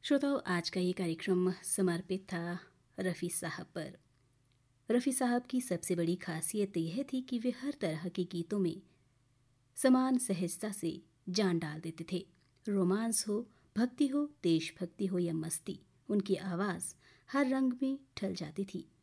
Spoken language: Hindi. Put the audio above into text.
श्रोताओं, आज का ये कार्यक्रम समर्पित था रफ़ी साहब पर। रफ़ी साहब की सबसे बड़ी खासियत यह थी कि वे हर तरह के गीतों में समान सहजता से जान डाल देते थे। रोमांस हो, भक्ति हो, देशभक्ति हो या मस्ती, उनकी आवाज़ हर रंग में ढल जाती थी।